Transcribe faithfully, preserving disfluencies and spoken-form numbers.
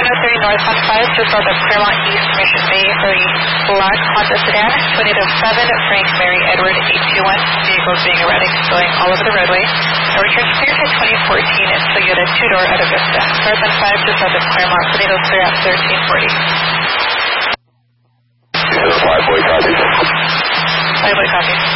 oh three north on five, just south of Claremont East, Mission Bay for the black Honda sedan, Tornado seven, Frank Mary Edward eight two one, vehicles being erratic, going all over the roadway. And return clear to twenty fourteen and Toyota two-door out of Vista. North on five, just south of Claremont, Tornado clear at thirteen forty. Five-way copy. Five-way copy.